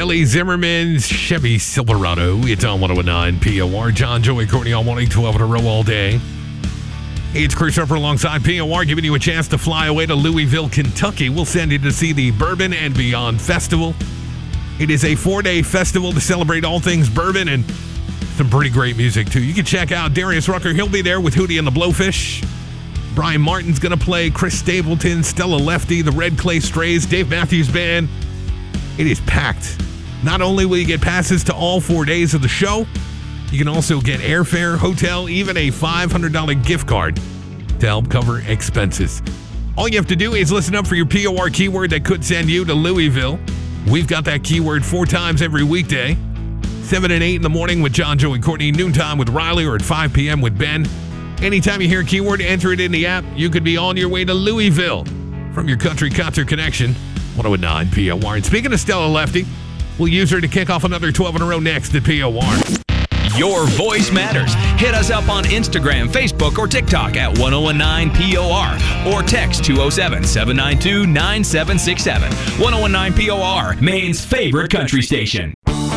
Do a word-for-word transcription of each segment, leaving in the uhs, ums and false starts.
Ellie Zimmerman's Chevy Silverado. It's on one oh nine P O R. John, Joey, Courtney on one eight twelve in a row all day. Hey, it's Chris Ruffer alongside P O R, giving you a chance to fly away to Louisville, Kentucky. We'll send you to see the Bourbon and Beyond Festival. It is a four-day festival to celebrate all things bourbon and some pretty great music, too. You can check out Darius Rucker. He'll be there with Hootie and the Blowfish. Brian Martin's going to play, Chris Stapleton, Stella Lefty, the Red Clay Strays, Dave Matthews Band. It is packed. Not only will you get passes to all four days of the show, you can also get airfare, hotel, even a five hundred dollars gift card to help cover expenses. All you have to do is listen up for your P O R keyword that could send you to Louisville. We've got that keyword four times every weekday. seven and eight in the morning with John, Joey, Courtney. Noontime with Riley, or at five p.m. with Ben. Anytime you hear a keyword, enter it in the app. You could be on your way to Louisville from your country concert connection. one oh nine P O R. And speaking of Stella Lefty, we'll use her to kick off another twelve in a row next at P O R. Your voice matters. Hit us up on Instagram, Facebook, or TikTok at one oh nine P O R or text two oh seven, seven nine two, nine seven six seven. one oh nine P O R, Maine's favorite country station.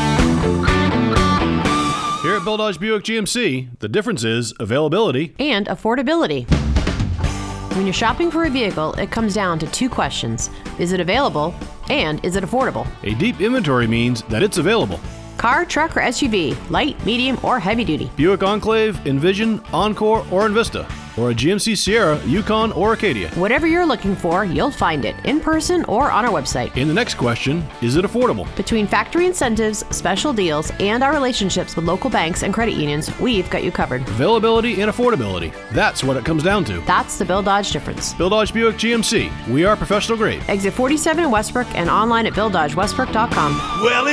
Here at Bill Dodge Buick G M C, the difference is availability and affordability. When you're shopping for a vehicle, it comes down to two questions. Is it available, and is it affordable? A deep inventory means that it's available. Car, truck, or S U V, light, medium, or heavy duty. Buick Enclave, Envision, Encore, or Envista. Or a G M C Sierra, Yukon, or Acadia. Whatever you're looking for, you'll find it in person or on our website. In the next question, is it affordable? Between factory incentives, special deals, and our relationships with local banks and credit unions, we've got you covered. Availability and affordability. That's what it comes down to. That's the Bill Dodge difference. Bill Dodge Buick G M C. We are professional grade. Exit forty-seven in Westbrook and online at bill dodge westbrook dot com. Well,